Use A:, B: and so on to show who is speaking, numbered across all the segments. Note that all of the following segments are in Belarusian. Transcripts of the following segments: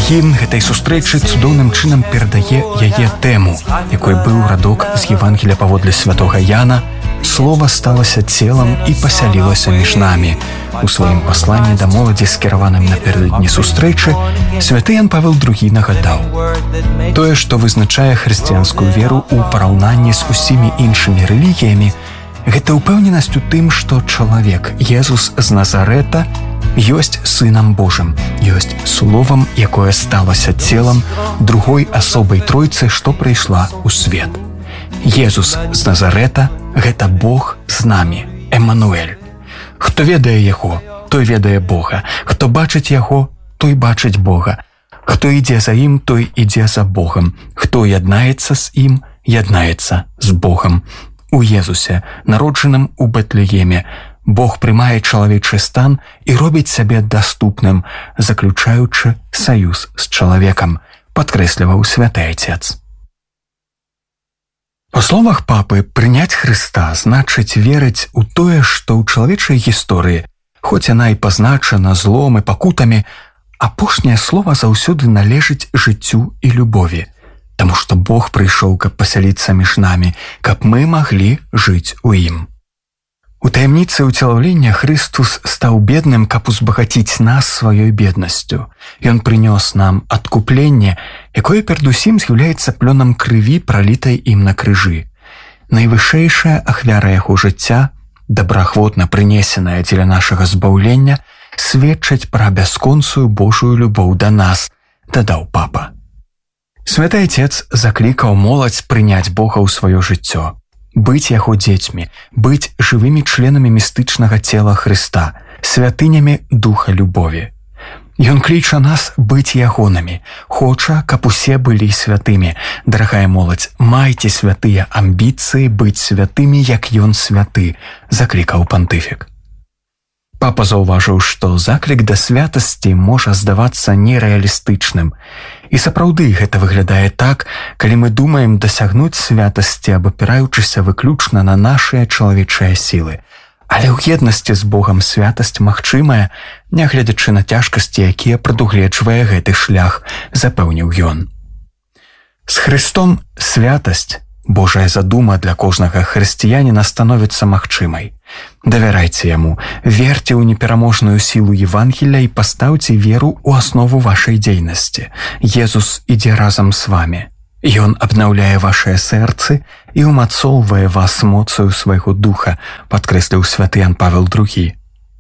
A: Гімн гэтай сустрэчы цудоўным чынам перадае яе тэму, якой быў радок з Евангелія паводле святога Яна: «Слова сталася целам і пасялілася між намі». У сваім пасланні да моладзі, скіраваным напярэдадні сустрэчы, святы Ян Павел II нагадаў: «Тое, што вызначае хрысціянскую веру ў параўнанні з усімі іншымі рэлігіямі, гэта ўпэўненасць у тым, што чалавек Езус з Назарэта ёсць Сынам Божым, ёсць Словам, якое сталася целам, другой асобай Тройцы, што прыйшла ў свет. Езус з Назарэта – гэта Бог з намі, Эммануэль. Хто ведае Яго, той ведае Бога. Хто бачыць Яго, той бачыць Бога. Хто ідзе за ім, той ідзе за Богам. Хто яднаецца з ім, яднаецца з Богам». У Езусе, народжаным у Бэтлееме, Бог прымае чалавечы стан і робіць сябе даступным, заключаючы саюз з чалавекам, падкрэсліваў святы Айцец. Па словах папы, прыняць Хрыста значыць верыць у тое, што ў чалавечай гісторыі, хоць яна і пазначана злом і пакутамі, апошняе слова заўсёды належыць жыццю і любові, таму што Бог прыйшоў, каб пасяліцца між намі, каб мы маглі жыць у ім. У таямніцы ўцелаўлення Хрыстус стаў бедным, каб узбагаціць нас сваёй беднасцю. Ён прынёс нам адкупленне, якое перадусім з'яўляецца плёнам крыві, пралітай ім на крыжы. Найвышэйшая ахвяра яго жыцця, добраахвотна прынесеная дзеля нашага збаўлення, сведчаць пра бясконцую Божую любоў да нас, дадаў папа. Святы Айцец заклікаў моладзь прыняць Бога ў сваё жыццё, быць яго дзецьмі, быць жывымі членамі містычнага цела Хрыста, святынямі духа любові. Ён кліча нас быць ягонамі, хоча, каб усе былі святымі. Дарагая моладзь, майце святыя амбіцыі быць святымі, як ён святы, заклікаў пантыфік. Папа заўважыў, што заклік да святасці можа здавацца нерэалістычным. І сапраўды гэта выглядае так, калі мы думаем дасягнуць святасці, абапіраючыся выключна на нашыя чалавечыя сілы. Але ў еднасці з Богам святасць магчымая, нягледзячы на цяжкасці, якія прадугледжвае гэты шлях, запэўніў ён. З Хрыстом святасць, Божая задума для кожнага хрысціяніна становіцца магчымай. Давярайце яму, верце ў непераможную сілу Евангелля і пастаўце веру ў аснову вашай дзейнасці. Езус ідзе разам з вамі. Ён абнаўляе вашыя сэрцы і ўмацоўвае вас моцаю свайго духа, падкрэсліў святы Ян Павел II.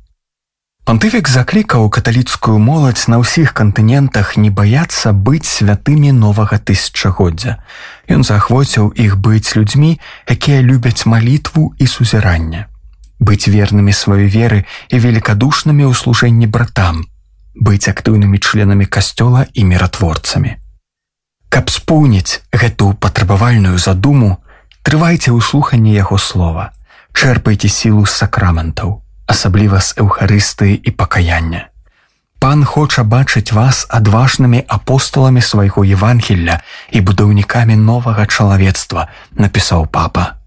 A: Пантыфік заклікаў каталіцкую моладзь на ўсіх кантынентах не баяцца быць святымі новага тысячагоддзя. Ён заахвоціў іх быць людзьмі, якія любяць малітву і сузіранне, быць вернымі сваёй веры і великадушнымі ў служэнні братам, быць актыўнымі членамі касцёла і міратворцамі. Каб споўніць гэту патрабавальную задуму, трывайце ў слуханні яго слова, чэрпайце сілу з сакраментаў, асабліва з эўхарыстыі і пакаяння. Пан хоча бачыць вас адважнымі апостоламі свайго Евангелля і будаўнікамі новага чалавецтва, напісаў папа.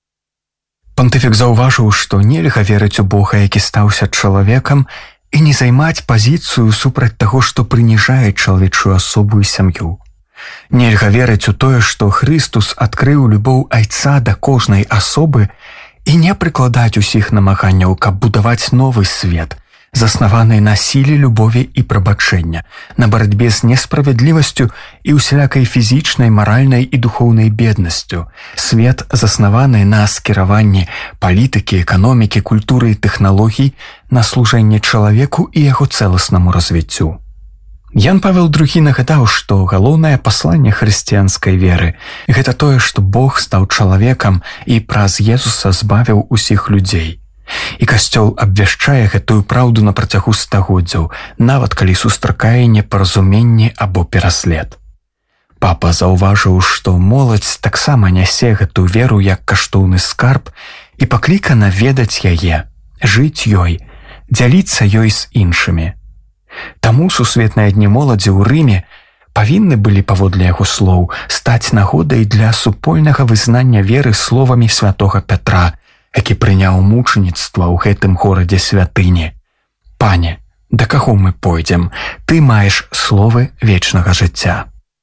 A: Пантыфік заўважыў, што нельга верыць у Бога, які стаўся чалавекам, і не займаць пазіцыю супраць таго, што прыніжае чалавечую асобу і сям'ю. Нельга верыць у тое, што Хрыстус адкрыў любоў Айца да кожнай асобы і не прыкладаць усіх намаганняў, каб будаваць новы свет, заснаваны на сіле любові і прабачэння, на барацьбе з несправядлівасцю і усялякай фізічнай, маральнай і духоўнай беднасцю, свет, заснаваны на скіраванні палітыкі, эканомікі, культуры і тэхналогій, на служэнне чалавеку і яго цэласнаму развіццю. Ян Павел II нагадаў, што галоўнае пасланне хрысціянскай веры – гэта тое, што Бог стаў чалавекам і праз Езуса збавіў усіх людзей. І Касцёл абвяшчае гэтую праўду на працягу стагоддзяў, нават калі сустракае непаразуменне або пераслед. Папа заўважыў, што моладзь таксама нясе гэту веру як каштоўны скарб і паклікана ведаць яе, жыць ёй, дзяліцца ёй з іншымі. Таму сусветныя дні моладзі ў Рыме павінны былі, паводле яго слоў, стаць нагодай для супольнага вызнання веры словамі святога Пятра, які прыняў мучаніцтва ў гэтым горадзе святыні. «Пане, Да каго мы пойдзем? Ты маеш словы вечнага жыцця.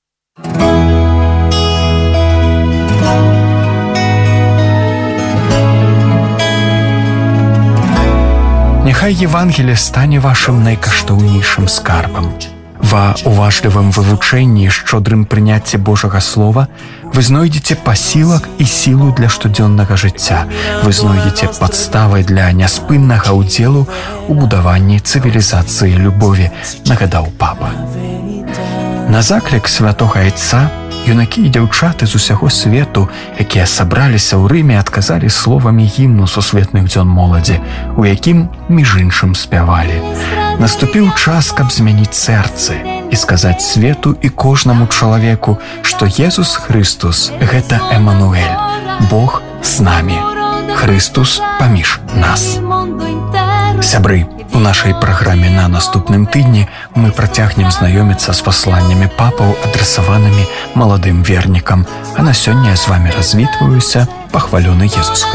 A: Няхай Євангеліє стане вашым найкаштоўнейшым скарбам. Ва уважлівым вывучэнні і шчодрым прыняцці Божага Слова вы знойдзеце пасілак і сілу для штодзённага жыцця. Вы знойдзеце падставы для няспыннага ўдзелу ў будаванні цывілізацыі любові, нагадаў папа. На заклік святога Айца юнакі і дзяўчаты з усяго свету, якія сабраліся ў Рыме, адказалі словамі гімну сусветных дзён моладзі, у якім, між іншым, спявалі: «Наступіў час, каб змяніць сэрцы і сказаць свету і кожнаму чалавеку, што Езус Хрыстус – гэта Эмануэль, Бог з намі, Хрыстус паміж нас». Сябры, у нашай праграме на наступным тыдні мы працягнем знаёміцца з пасланнямі папаў, адрасаванымі маладым вернікам. А на сёння я з вамі развітваюся. Пахвалёны Езус Хрыстос.